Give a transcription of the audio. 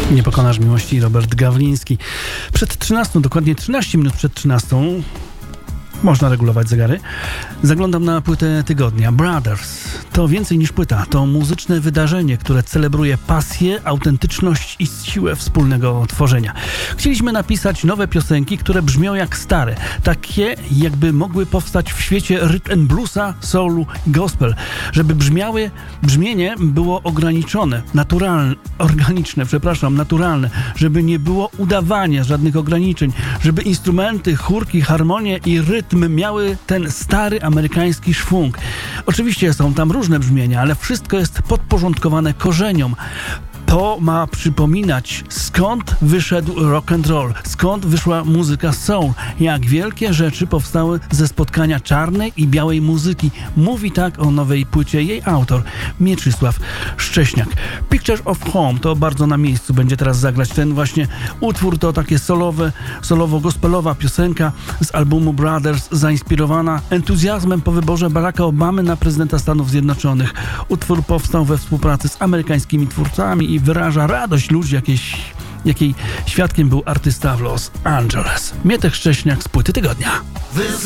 Nie pokonasz miłości, Robert Gawliński. Przed 13, dokładnie 13 minut przed 13, można regulować zegary, zaglądam na płytę tygodnia. Brothers to więcej niż płyta, to muzyczne wydarzenie, które celebruje pasję, autentyczność i siłę wspólnego tworzenia. Chcieliśmy napisać nowe piosenki, które brzmią jak stare, takie jakby mogły powstać w świecie rhythm and bluesa, soulu i gospel, żeby brzmienie było ograniczone, naturalne, żeby nie było udawania żadnych ograniczeń, żeby instrumenty, chórki, harmonie i rytm miały ten stary amerykański szwung. Oczywiście są tam różne brzmienia, ale wszystko jest podporządkowane korzeniom. To ma przypominać, skąd wyszedł rock and roll, skąd wyszła muzyka soul, jak wielkie rzeczy powstały ze spotkania czarnej i białej muzyki. Mówi tak o nowej płycie jej autor, Mieczysław Szcześniak. Pictures of Home to bardzo na miejscu będzie teraz zagrać ten właśnie utwór, to takie solowo-gospelowa piosenka z albumu Brothers, zainspirowana entuzjazmem po wyborze Baracka Obamy na prezydenta Stanów Zjednoczonych. Utwór powstał we współpracy z amerykańskimi twórcami i wyraża radość ludzi, jakiej świadkiem był artysta w Los Angeles. Mietek Szcześniak z płyty tygodnia.